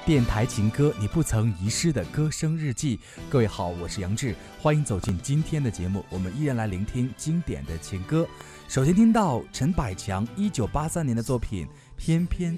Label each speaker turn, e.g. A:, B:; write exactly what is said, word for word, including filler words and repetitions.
A: 电台情歌，你不曾遗失的歌声日记。各位好，我是杨志，欢迎走进今天的节目。我们依然来聆听经典的情歌。首先听到陈百强一九八三年的作品《偏偏